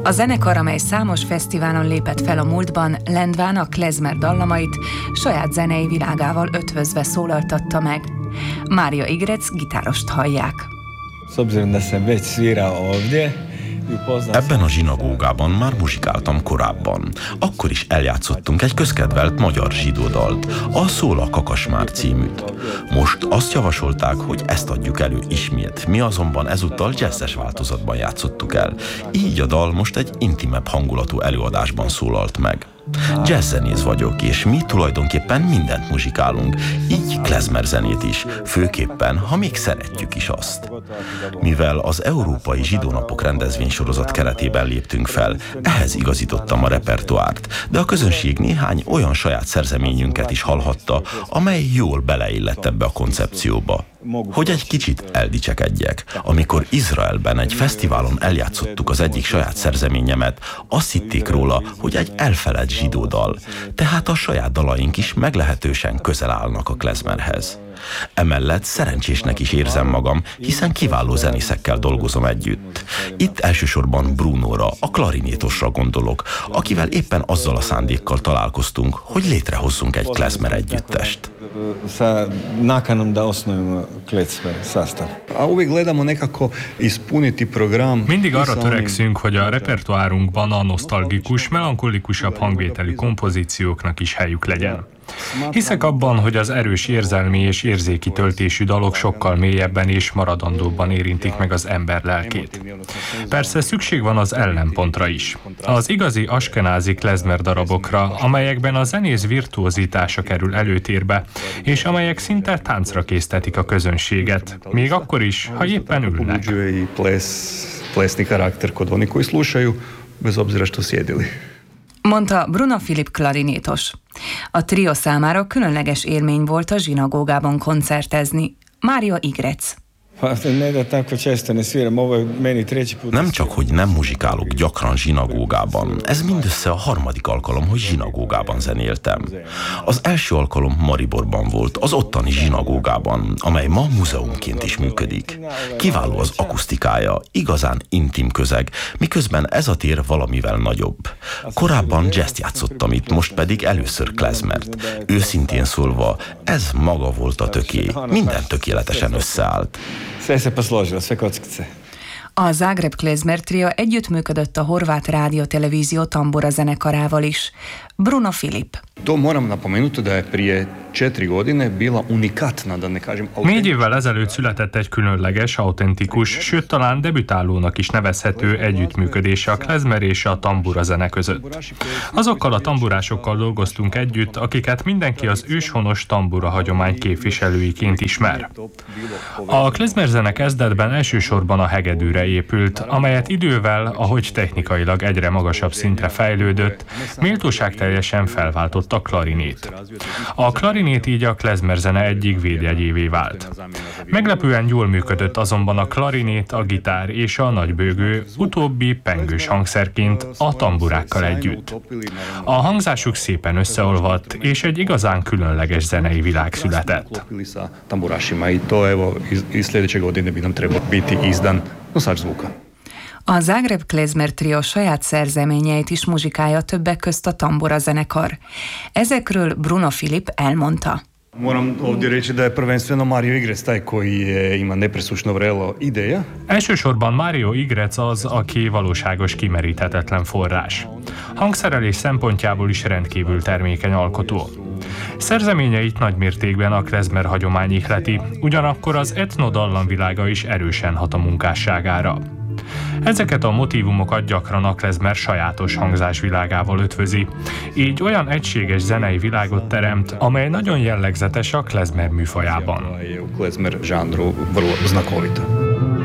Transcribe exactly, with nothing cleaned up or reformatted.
A zenekar, amely számos fesztiválon lépett fel a múltban, Lendván a klezmer dallamait saját zenei világával ötvözve szólaltatta meg. Mário Igrec gitárost hallják. Ebben a zsinagógában már muzsikáltam korábban. Akkor is eljátszottunk egy közkedvelt magyar zsidódalt, a Szól a Kakasmár címűt. Most azt javasolták, hogy ezt adjuk elő ismét, mi azonban ezúttal jazzes változatban játszottuk el. Így a dal most egy intimebb hangulatú előadásban szólalt meg. Jazzzenész vagyok, és mi tulajdonképpen mindent muzsikálunk, így klezmer zenét is, főképpen, ha még szeretjük is azt. Mivel az Európai Zsidónapok rendezvénysorozat keretében léptünk fel, ehhez igazítottam a repertoárt, de a közönség néhány olyan saját szerzeményünket is hallhatta, amely jól beleillett ebbe a koncepcióba. Hogy egy kicsit eldicsekedjek, amikor Izraelben egy fesztiválon eljátszottuk az egyik saját szerzeményemet, azt hitték róla, hogy egy elfelett zsidó dal, tehát a saját dalaink is meglehetősen közel állnak a klezmerhez. Emellett szerencsésnek is érzem magam, hiszen kiváló zenészekkel dolgozom együtt. Itt elsősorban Brunóra, a klarinétosra gondolok, akivel éppen azzal a szándékkal találkoztunk, hogy létrehozzunk egy klezmer együttest. Mindig arra törekszünk, hogy a repertoárunkban a nosztalgikus, melankolikusabb hangvételű kompozícióknak is helyük legyen. Hiszek abban, hogy az erős érzelmi és érzéki töltésű dalok sokkal mélyebben és maradandóbban érintik meg az ember lelkét. Persze szükség van az ellenpontra is. Az igazi askenázi klezmer darabokra, amelyekben a zenész virtuózitása kerül előtérbe, és amelyek szinte táncra késztetik a közönséget, még akkor is, ha éppen ülnek. Mondta Bruno Filip klarinétos. A trio számára különleges élmény volt a zsinagógában koncertezni. Mário Igrec. Nem csak, hogy nem muzsikálok gyakran zsinagógában, ez mindössze a harmadik alkalom, hogy zsinagógában zenéltem. Az első alkalom Mariborban volt, az ottani zsinagógában, amely ma múzeumként is működik. Kiváló az akusztikája, igazán intim közeg, miközben ez a tér valamivel nagyobb. Korábban jazzt játszottam itt, most pedig először klezmert. Őszintén szólva, ez maga volt a töké, minden tökéletesen összeállt. A Zágráb Klezmer Trio együttműködött a horvát rádió-televízió tambura zenekarával is. Bruno Filip. Négy évvel ezelőtt született egy különleges, autentikus, sőt talán debütálónak is nevezhető együttműködése a klezmer és a tambura zene között. Azokkal a tamburásokkal dolgoztunk együtt, akiket mindenki az őshonos tambura hagyomány képviselőiként ismer. A klezmer zene kezdetben elsősorban a hegedűre épült, amelyet idővel, ahogy technikailag egyre magasabb szintre fejlődött, méltóságteljesen felváltott a klarinét. A klarinét így a klezmer zene egyik védjegyévé vált. Meglepően jól működött azonban a klarinét, a gitár és a nagybőgő, utóbbi pengős hangszerként a tamburákkal együtt. A hangzásuk szépen összeolvadt, és egy igazán különleges zenei világ született. A Zágráb Klezmer Trio saját szerzeményeit is muzsikálja, többek közt a tambura zenekar. Ezekről Bruno Filip elmondta. Moram ovdje reći da je prvenstveno Mario Igrec taj koji je, ima nepresušno vrelo ideja. Elsősorban Mário Igrec az, aki valóságos, kimeríthetetlen forrás. Hangszerelés szempontjából is rendkívül termékeny alkotó. Szerzeményeit nagy mértékben a klezmer hagyomány ihleti, ugyanakkor az etnodallam világa is erősen hat a munkásságára. Ezeket a motívumokat gyakran a klezmer sajátos hangzásvilágával ötvözi, így olyan egységes zenei világot teremt, amely nagyon jellegzetes a klezmer műfajában. Klezmer žánru vrlo znakovita.